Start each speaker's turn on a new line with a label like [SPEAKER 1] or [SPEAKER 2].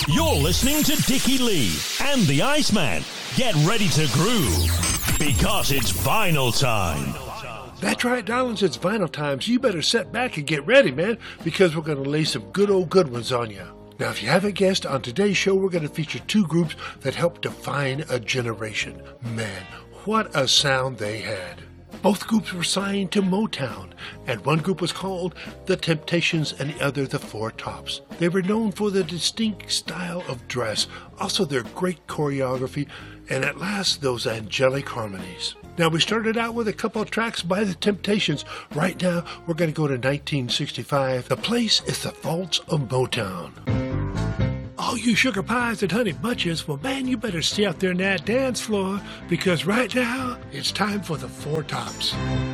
[SPEAKER 1] You're listening to Dickie Lee and the Iceman. Get ready to groove because it's vinyl time.
[SPEAKER 2] That's right, darlings, it's vinyl time, so you better sit back and get ready, man, because we're going to lay some good old good ones on you. Now, if you haven't guessed, on today's show, we're going to feature two groups that helped define a generation. Man, what a sound they had. Both groups were signed to Motown, and one group was called The Temptations and the other The Four Tops. They were known for their distinct style of dress, also their great choreography, and at last those angelic harmonies. Now, we started out with a couple of tracks by The Temptations. Right now, we're going to go to 1965. The place is the Vaults of Motown. All you sugar pies and honey bunches, well, man, you better stay out there in that dance floor, because right now, it's time for the Four Tops.